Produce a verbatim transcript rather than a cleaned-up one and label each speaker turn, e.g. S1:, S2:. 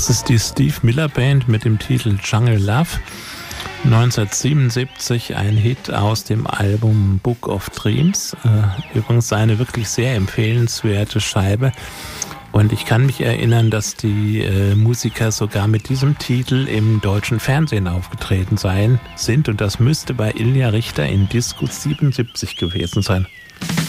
S1: Das ist die Steve Miller Band mit dem Titel Jungle Love. neunzehnhundertsiebenundsiebzig ein Hit aus dem Album Book of Dreams. Übrigens eine wirklich sehr empfehlenswerte Scheibe. Und ich kann mich erinnern, dass die äh, Musiker sogar mit diesem Titel im deutschen Fernsehen aufgetreten sein sind. Und das müsste bei Ilja Richter in Disco siebenundsiebzig gewesen sein.